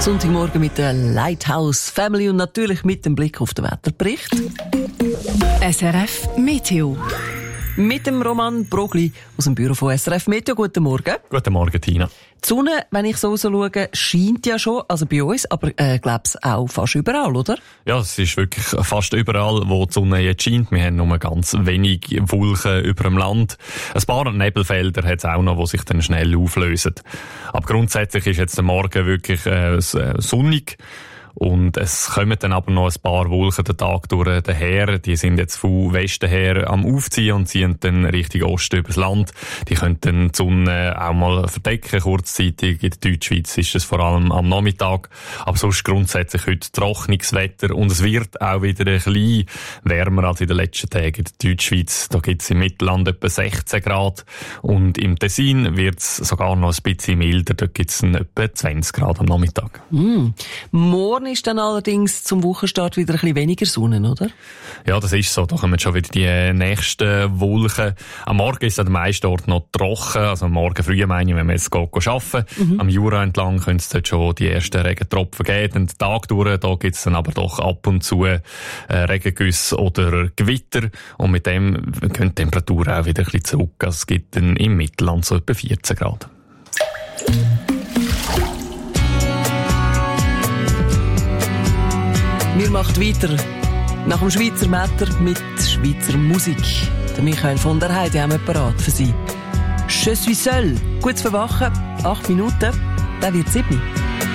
Sonntagmorgen mit der Lighthouse Family und natürlich mit dem Blick auf den Wetterbericht. SRF Meteo. Mit dem Roman Brogli aus dem Büro von SRF Meteo. Guten Morgen. Guten Morgen, Tina. Die Sonne, wenn ich so raus schaue, scheint ja schon, also bei uns, aber glaub's auch fast überall, oder? Ja, es ist wirklich fast überall, wo die Sonne jetzt scheint. Wir haben nur ganz wenig Wolken über dem Land. Ein paar Nebelfelder hat es auch noch, die sich dann schnell auflösen. Aber grundsätzlich ist jetzt der Morgen wirklich sonnig. Und es kommen dann aber noch ein paar Wolken den Tag durch daher. Die sind jetzt von Westen her am Aufziehen und ziehen dann Richtung Osten übers Land. Die können dann die Sonne auch mal verdecken, kurzzeitig. In der Deutschschweiz ist es vor allem am Nachmittag. Aber sonst grundsätzlich heute trockenes Wetter. Und es wird auch wieder ein bisschen wärmer als in den letzten Tagen in der Deutschschweiz. Da gibt es im Mittelland etwa 16 Grad. Und im Tessin wird es sogar noch ein bisschen milder. Dort gibt es etwa 20 Grad am Nachmittag. Morgen ist dann allerdings zum Wochenstart wieder ein bisschen weniger Sonne, oder? Ja, das ist so. Da kommen schon wieder die nächsten Wolken. Am Morgen ist es an den meisten Orten noch trocken. Also am Morgen früh meine ich, wenn wir jetzt arbeiten. Am Jura entlang können es dort schon die ersten Regentropfen geben. Den Tag durch, da gibt es dann aber doch ab und zu Regengüsse oder Gewitter. Und mit dem gehen die Temperaturen auch wieder ein bisschen zurück. Also es gibt dann im Mittelland so etwa 14 Grad. Wir machen weiter nach dem Schweizer Wetter mit Schweizer Musik. Der Michael von der Heide haben wir parat für Sie. Je suis seul. Gut zu verwachen. 8 Minuten. Dann wird 7.